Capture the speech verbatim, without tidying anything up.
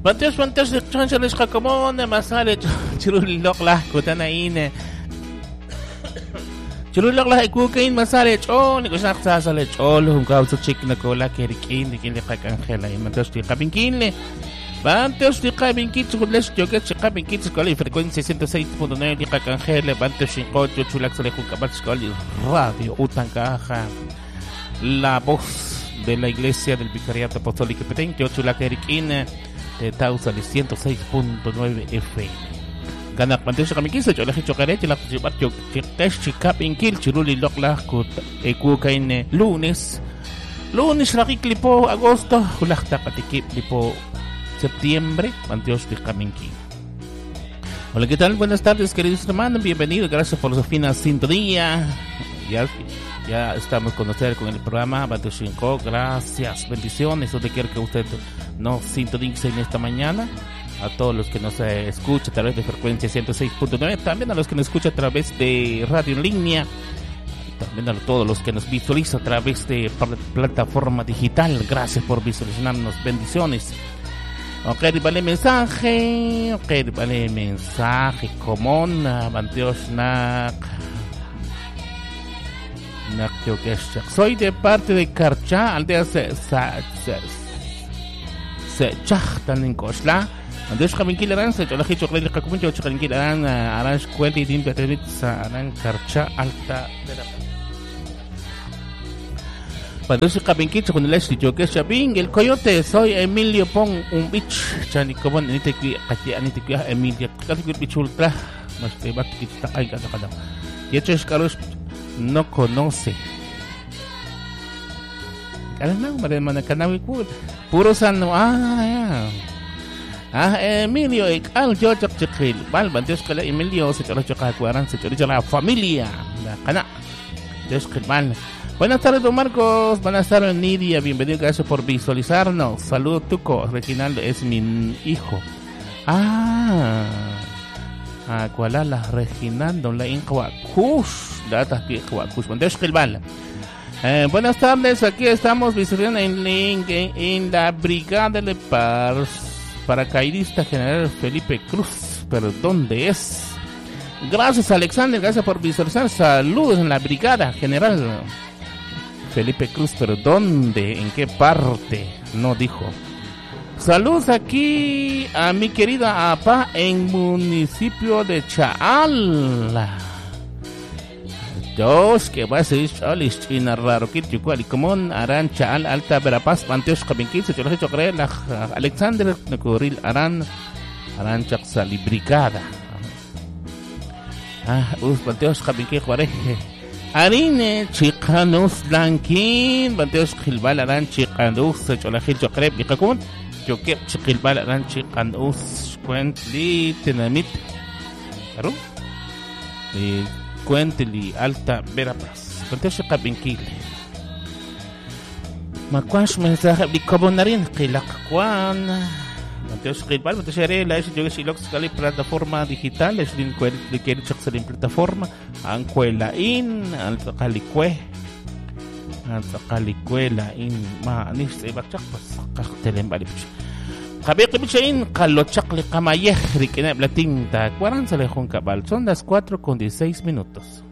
Banteos, banteos de chonchales jacomón, masale, chirulilok la kutanaine. Chirulilok la ikukain masale, chon, ni kusak sasale, chol, un kauso chik na kola kerikin, di kinle kakangela, y banteos de kapinkinle. Banteos de kapinkin, chukules, yoke, chikapinkin, skola, y frecuencia ciento seis punto nueve, di kakangela, banteos shinkocho, chulak sale jukabat, skola, radio, utancaja. La voz de la iglesia del Vicariato Apostólico Petén, yo chulak erikin, de Tausa de ciento seis punto nueve F M. Ganak banteos de kapinkin, yo la hichokare, chilak chibat, yo kitesh chikapinkin, chiruli lokla, kut, ekukain lunes. Lunes, rakiklipo, agosto, hulakta patikip, septiembre, banteos de kapinkin. Hola, ¿qué tal? Buenas tardes, queridos hermanos, bienvenidos, gracias por su fina sintonía. Ya, ya estamos con ustedes con el programa Banteos cinco, gracias, bendiciones, donde quiera que usted nos sintonice en esta mañana. A todos los que nos eh, escuchan a través de frecuencia ciento seis punto nueve, también a los que nos escuchan a través de radio en línea, también a todos los que nos visualizan a través de plataforma digital, gracias por visualizarnos, bendiciones. Ok, vale mensaje, ok, vale mensaje común, Banteos nak, nak yo que soy de parte de Carcha, aldea se se se se chahtan en Kosla. Banteos kapinkilaran se chola hicho kreli kakumincho chakalinkilaran aran escuela y dimpe tevit sa aran Carcha alta de la Banteos kapinkicho con el sitio que Chapín, el coyote, soy Emilio Pong, un bitch, chani como ni te qui aquí ni te qui Emilio, casi que bichulta, más te va que está ahí cada cada. Y hecho es Carlos no conoce. Carlos no, madre mana canawi puro sano, ah, ya. Ah, Emilio, y al yo chak chakil, bal Banteos kala Emilio se chola chakakuaran, se chola la familia, la cana. Dios que mal. Buenas tardes, don Marcos. Buenas tardes, Nidia. Bienvenido, gracias por visualizarnos. Saludos, Tuco. Reginaldo es mi hijo. Ah, ah, ¿cuál es la Reginaldo? La Incahuacush. Data que Incahuacush. Banteos que mal. Eh, buenas tardes, aquí estamos visualizando en link en, en la brigada de Pars paracaidista general Felipe Cruz. Pero ¿dónde es? Gracias, Alexander, gracias por visualizar. Saludos en la brigada general Felipe Cruz, pero ¿dónde? ¿En qué parte? No dijo. Saludos aquí a mi querida Apa en municipio de Chaal. Dos que va a ser Chalis China raro que yo cual y común Aran Chaal Alta Verapaz Banteos kapinkin se lo he hecho creer la Alexander Necoril Aran Aran Chaxali brigada. Ah, us Banteos kapinkin juareje. Arine chicanos blanquín, Banteos Gilbal Aran chicanos, se chola hicho crep, y como yo que Gilbal Aran chicanos, cuentli tenamit, claro, y cuentli alta Verapaz, Banteos kapinkin. Macuas mensaje de cobonarin, que la cuan. Banteos Gilbal, Banteos Arela, es yo que si lo que plataforma digital, es de que quiere checar en plataforma, ancuela in, altacalicue, altacalicue la in, ma, ni se va a checar, pues, cactelen bali. Javier que bichain, calochakle camayeh, riquena blatinta, cuaran se le jonca bal, son las cuatro con dieciséis minutos.